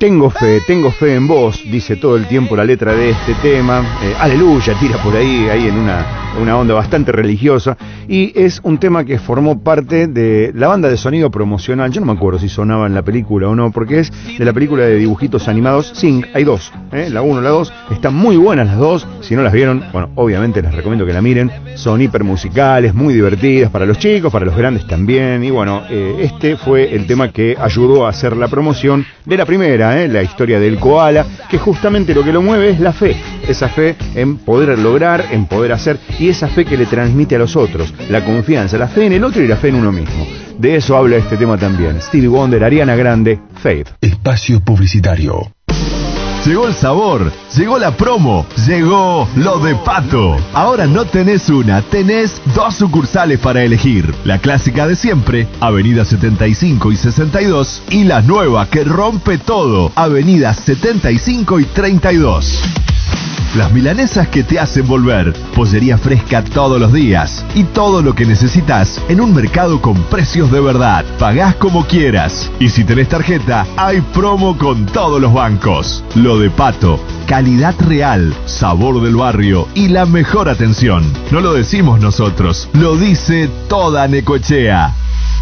tengo fe en vos, dice todo el tiempo la letra de este tema. Aleluya, tira por ahí en una onda bastante religiosa. Y es un tema que formó parte de la banda de sonido promocional. Yo no me acuerdo si sonaba en la película o no, porque es de la película de dibujitos animados Sing. Hay dos, la 1 y la 2. Están muy buenas las dos. Si no las vieron, bueno, obviamente les recomiendo que la miren. Son hiper musicales, muy divertidas para los chicos, para los grandes también. Y bueno, este fue el tema que ayudó a hacer la promoción de la primera, la historia del koala, que justamente lo que lo mueve es la fe. Esa fe en poder lograr, en poder hacer, y esa fe que le transmite a los otros, la confianza, la fe en el otro y la fe en uno mismo. De eso habla este tema también. Stevie Wonder, Ariana Grande, Faith. Espacio publicitario. Llegó el sabor, llegó la promo, llegó lo de Pato. Ahora no tenés una, tenés 2 sucursales para elegir. La clásica de siempre, Avenida 75 y 62, y la nueva que rompe todo, Avenida 75 y 32. Las milanesas que te hacen volver, pollería fresca todos los días y todo lo que necesitas en un mercado con precios de verdad. Pagás como quieras y si tenés tarjeta, hay promo con todos los bancos. Lo de Pato, calidad real, sabor del barrio y la mejor atención. No lo decimos nosotros, lo dice toda Necochea.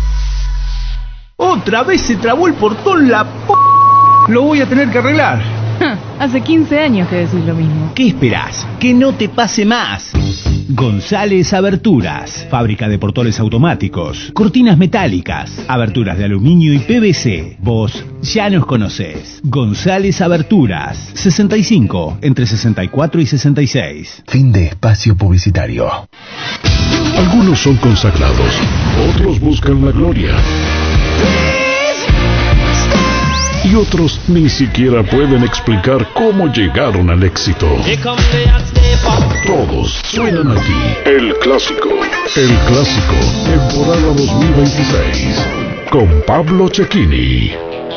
Otra vez se trabó el portón la p***. Lo voy a tener que arreglar. Hace 15 años que decís lo mismo. ¿Qué esperás? Que no te pase más. González Aberturas, fábrica de portones automáticos, cortinas metálicas, aberturas de aluminio y PVC. Vos ya nos conocés. González Aberturas, 65, entre 64 y 66. Fin de espacio publicitario. Algunos son consagrados, otros buscan la gloria. Y otros ni siquiera pueden explicar cómo llegaron al éxito. Todos suenan aquí. El Clásico, temporada 2026, con Pablo Cecchini.